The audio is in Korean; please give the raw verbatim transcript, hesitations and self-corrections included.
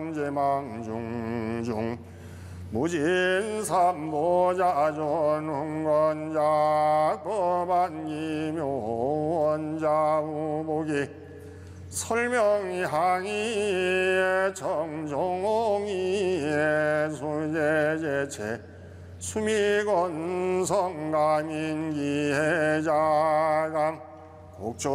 제망중중 무진삼보자존흥건작 법안기묘원자우복이 설명향이 정종이 수제제체 수미건성감인기해자강 곡조